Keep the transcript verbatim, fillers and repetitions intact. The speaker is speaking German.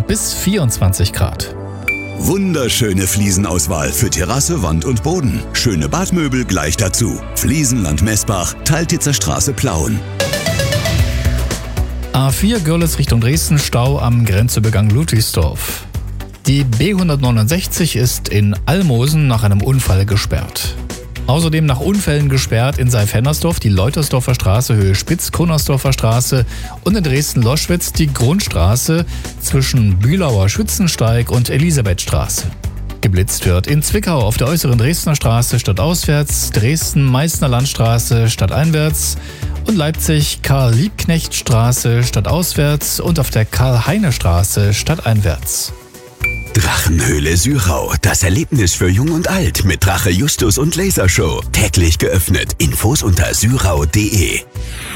bis vierundzwanzig Grad. Wunderschöne Fliesenauswahl für Terrasse, Wand und Boden. Schöne Badmöbel gleich dazu. Fliesenland Messbach, Teiltitzer Straße Plauen. A vier Görlitz Richtung Dresden, Stau am Grenzübergang Ludwigsdorf. Die B hundertneunundsechzig ist in Almosen nach einem Unfall gesperrt. Außerdem nach Unfällen gesperrt in Seif-Hennersdorf die Leutersdorfer Straße Höhe Spitz, Konnersdorfer Straße und in Dresden-Loschwitz die Grundstraße zwischen Bülauer Schützensteig und Elisabethstraße. Geblitzt wird in Zwickau auf der äußeren Dresdner Straße stadtauswärts, Dresden-Meißner Landstraße stadteinwärts und Leipzig Karl-Liebknecht-Straße stadtauswärts und auf der Karl-Heine-Straße stadteinwärts. Drachenhöhle Syrau, das Erlebnis für Jung und Alt mit Drache Justus und Lasershow. Täglich geöffnet. Infos unter syrau punkt de.